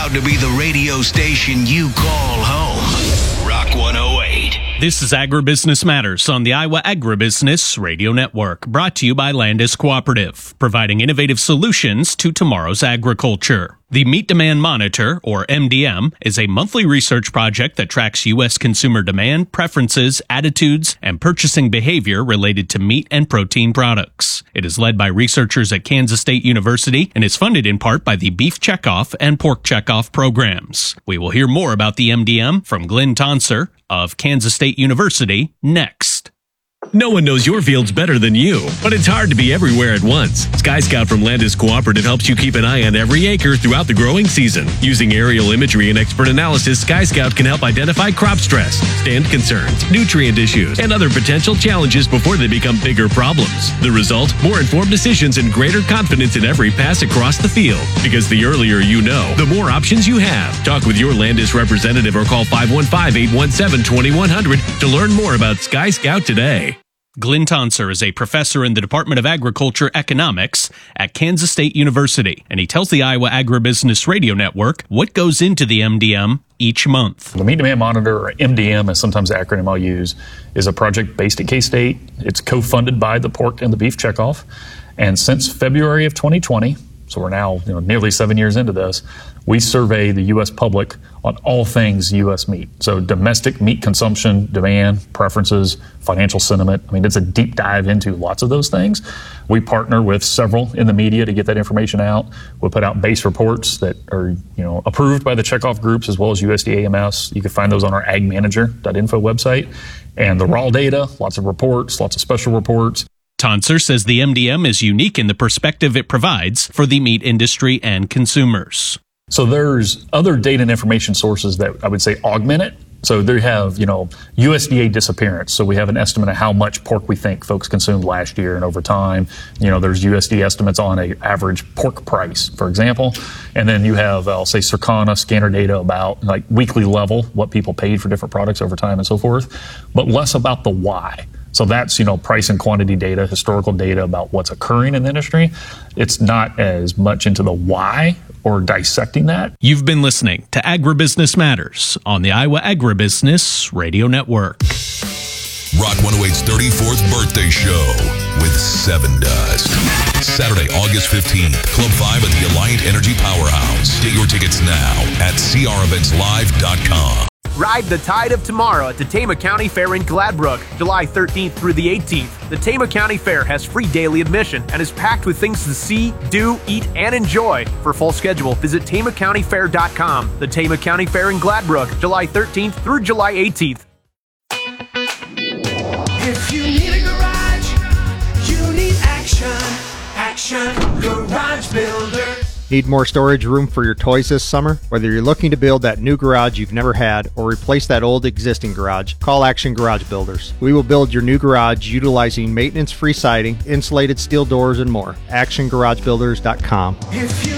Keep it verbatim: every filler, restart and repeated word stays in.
proud to be the radio station you call home. Rock one oh eight. This is Agribusiness Matters on the Iowa Agribusiness Radio Network, brought to you by Landis Cooperative, providing innovative solutions to tomorrow's agriculture. The Meat Demand Monitor, or M D M, is a monthly research project that tracks U S consumer demand, preferences, attitudes, and purchasing behavior related to meat and protein products. It is led by researchers at Kansas State University and is funded in part by the Beef Checkoff and Pork Checkoff programs. We will hear more about the M D M from Glenn Tonser of Kansas State University next. No one knows your fields better than you, but it's hard to be everywhere at once. Sky Scout from Landis Cooperative helps you keep an eye on every acre throughout the growing season. Using aerial imagery and expert analysis, Sky Scout can help identify crop stress, stand concerns, nutrient issues, and other potential challenges before they become bigger problems. The result? More informed decisions and greater confidence in every pass across the field. Because the earlier you know, the more options you have. Talk with your Landis representative or call five one five, eight one seven, two one zero zero to learn more about Sky Scout today. Glenn Tonser is a professor in the Department of Agriculture Economics at Kansas State University, and he tells the Iowa Agribusiness Radio Network what goes into the M D M each month. The Meat Demand Monitor, or M D M, is sometimes the acronym I'll use, is a project based at K-State. It's co-funded by the Pork and the Beef Checkoff. And since February of twenty twenty, so we're now you know, nearly seven years into this, we survey the U S public on all things U S meat. So domestic meat consumption, demand, preferences, financial sentiment. I mean, it's a deep dive into lots of those things. We partner with several in the media to get that information out. We'll put out base reports that are, you know, approved by the checkoff groups as well as U S D A A M S. You can find those on our ag manager dot info website. And the raw data, lots of reports, lots of special reports. Tonser says the M D M is unique in the perspective it provides for the meat industry and consumers. So there's other data and information sources that I would say augment it. So they have, you know, U S D A disappearance. So we have an estimate of how much pork we think folks consumed last year and over time. You know, there's U S D A estimates on a average pork price, for example. And then you have, I'll say, Circana scanner data about like weekly level, what people paid for different products over time and so forth, but less about the why. So that's, you know, price and quantity data, historical data about what's occurring in the industry. It's not as much into the why or dissecting that. You've been listening to Agribusiness Matters on the Iowa Agribusiness Radio Network. Rock one oh eight's thirty-fourth birthday show with Seven Dust. Saturday, August fifteenth, Club five at the Alliant Energy Powerhouse. Get your tickets now at c r events live dot com. Ride the tide of tomorrow at the Tama County Fair in Gladbrook, July thirteenth through the eighteenth. The Tama County Fair has free daily admission and is packed with things to see, do, eat, and enjoy. For full schedule, visit tama county fair dot com. The Tama County Fair in Gladbrook, July thirteenth through July eighteenth. If you need a garage, you need action. Action Garage Builders. Need more storage room for your toys this summer? Whether you're looking to build that new garage you've never had or replace that old existing garage, call Action Garage Builders. We will build your new garage utilizing maintenance-free siding, insulated steel doors, and more. action garage builders dot com. If you